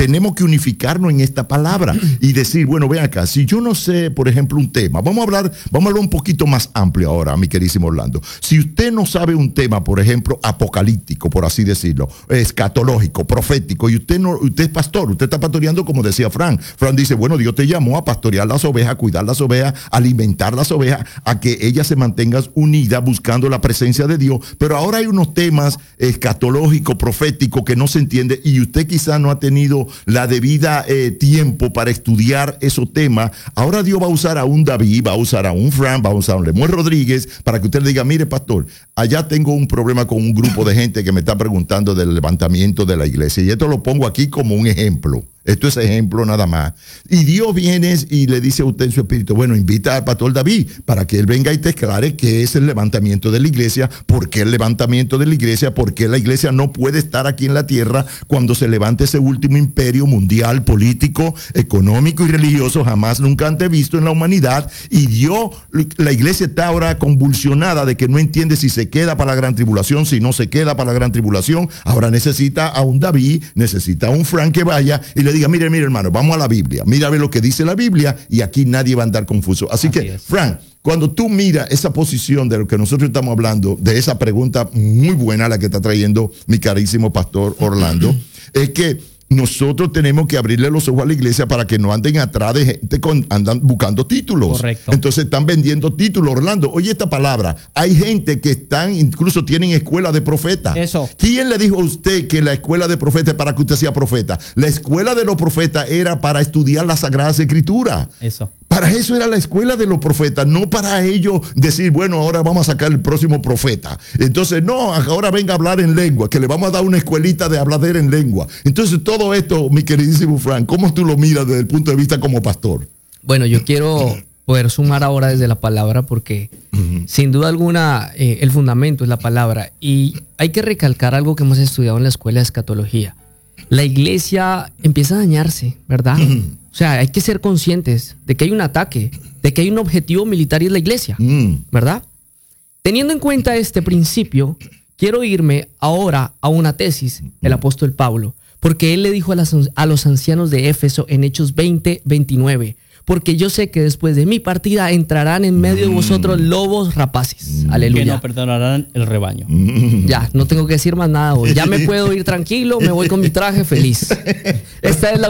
tenemos que unificarnos en esta palabra y decir, bueno, ven acá, si yo no sé, por ejemplo, un tema, vamos a hablar un poquito más amplio ahora, mi queridísimo Orlando. Si usted no sabe un tema, por ejemplo, apocalíptico, por así decirlo, escatológico, profético, y usted es pastor, usted está pastoreando como decía Fran. Fran dice, bueno, Dios te llamó a pastorear las ovejas, a cuidar las ovejas, a alimentar las ovejas, a que ellas se mantengan unidas buscando la presencia de Dios. Pero ahora hay unos temas escatológicos, proféticos, que no se entiende, y usted quizá no ha tenido la debida tiempo para estudiar esos temas. Ahora Dios va a usar a un David, va a usar a un Fran, va a usar a un Lemuel Rodríguez, para que usted le diga, mire, pastor, allá tengo un problema con un grupo de gente que me está preguntando del levantamiento de la iglesia. Y esto lo pongo aquí como un ejemplo. Esto es ejemplo nada más. Y Dios viene y le dice a usted en su espíritu, bueno, invita al pastor David para que él venga y te aclare qué es el levantamiento de la iglesia, por qué el levantamiento de la iglesia, por qué la iglesia no puede estar aquí en la tierra cuando se levante ese último imperio mundial, político, económico y religioso jamás nunca antes visto en la humanidad. Y Dios, la iglesia está ahora convulsionada de que no entiende si se queda para la gran tribulación, si no se queda para la gran tribulación. Ahora necesita a un David, necesita a un Frank que vaya y le diga, mire hermano, vamos a la Biblia, mira a ver lo que dice la Biblia y aquí nadie va a andar confuso. Así que, Frank, cuando tú miras esa posición de lo que nosotros estamos hablando, de esa pregunta muy buena la que está trayendo mi carísimo pastor Orlando, es que nosotros tenemos que abrirle los ojos a la iglesia para que no anden atrás de gente andan buscando títulos. Correcto. Entonces están vendiendo títulos. Orlando, oye esta palabra. Hay gente que incluso tienen escuela de profeta. Eso. ¿Quién le dijo a usted que la escuela de profeta es para que usted sea profeta? La escuela de los profetas era para estudiar las Sagradas Escrituras. Eso. Para eso era la escuela de los profetas, no para ellos decir, bueno, ahora vamos a sacar el próximo profeta. Entonces, no, ahora venga a hablar en lengua, que le vamos a dar una escuelita de habladera en lengua. Entonces, todo esto, mi queridísimo Frank, ¿cómo tú lo miras desde el punto de vista como pastor? Bueno, yo quiero poder sumar ahora desde la palabra porque sin duda alguna el fundamento es la palabra. Y hay que recalcar algo que hemos estudiado en la escuela de escatología. La iglesia empieza a dañarse, ¿verdad? O sea, hay que ser conscientes de que hay un ataque, de que hay un objetivo militar y es la iglesia, ¿verdad? Teniendo en cuenta este principio, quiero irme ahora a una tesis del apóstol Pablo, porque él le dijo a los ancianos de Éfeso en Hechos 20:29, porque yo sé que después de mi partida entrarán en medio de vosotros lobos rapaces. Aleluya. Que no perdonarán el rebaño. Ya, no tengo que decir más nada hoy. Ya me puedo ir tranquilo, me voy con mi traje feliz. Esta es la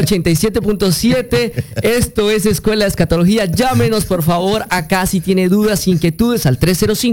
87.7. Esto es Escuela de Escatología. Llámenos, por favor, acá si tiene dudas, inquietudes, al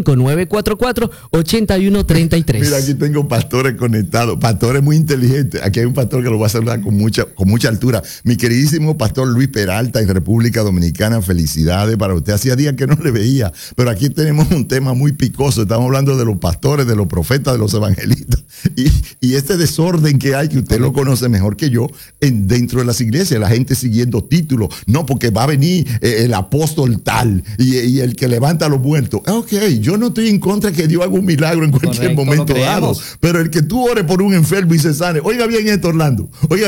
305-944-8133. Mira, aquí tengo pastores conectados, pastores muy inteligentes. Aquí hay un pastor que lo va a saludar con mucha altura. Mi queridísimo pastor Luis Peralta en República Dominicana, felicidades para usted. Hacía días que no le veía, pero aquí tenemos un tema muy picoso. Estamos hablando de los pastores, de los profetas, de los evangelistas y este desorden que hay, que usted lo conoce mejor que yo, dentro de las iglesias, la gente siguiendo títulos, no, porque va a venir el apóstol tal y el que levanta a los muertos. Ok, yo no estoy en contra que Dios haga un milagro en cualquier momento dado, pero el que tú ores por un enfermo y se sane, oiga bien esto, Orlando,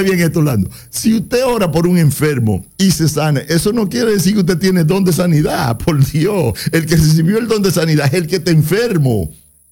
si usted ora por un enfermo y se sane, eso no quiere decir que usted tiene don de sanidad, por Dios. El que recibió el don de sanidad es el que está enfermo.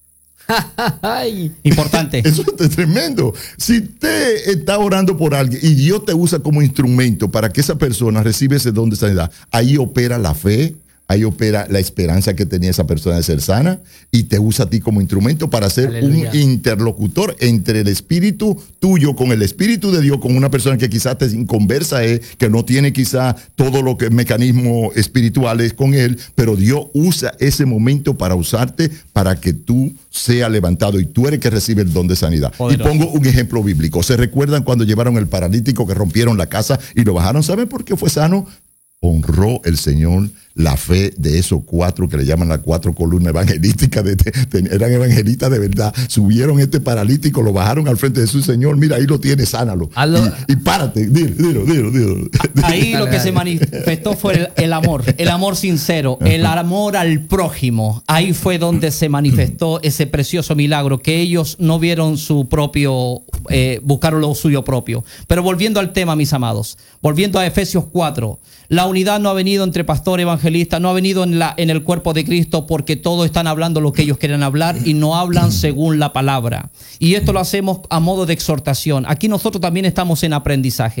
Importante. Eso es tremendo. Si usted está orando por alguien y Dios te usa como instrumento para que esa persona reciba ese don de sanidad, ahí opera la fe, ahí opera la esperanza que tenía esa persona de ser sana y te usa a ti como instrumento para ser un interlocutor entre el espíritu tuyo con el espíritu de Dios, con una persona que quizás te inconversa, que no tiene quizás todo lo que mecanismos espirituales con él, pero Dios usa ese momento para usarte para que tú seas levantado y tú eres que recibe el don de sanidad. Poderoso. Y pongo un ejemplo bíblico. ¿Se recuerdan cuando llevaron el paralítico que rompieron la casa y lo bajaron? ¿Saben por qué fue sano? Honró el Señor la fe de esos cuatro que le llaman las cuatro columnas evangelísticas. Eran evangelistas de verdad. Subieron este paralítico, lo bajaron al frente de su Señor. Mira, ahí lo tiene, sánalo. Y párate, dilo. Ahí lo que se manifestó fue el amor sincero, el amor al prójimo. Ahí fue donde se manifestó ese precioso milagro, que ellos no vieron su propio, buscaron lo suyo propio. Pero volviendo al tema, mis amados, volviendo a Efesios 4, la unidad no ha venido entre pastor y evangelista, no ha venido en el cuerpo de Cristo, porque todos están hablando lo que ellos quieren hablar y no hablan según la palabra. Y esto lo hacemos a modo de exhortación. Aquí nosotros también estamos en aprendizaje.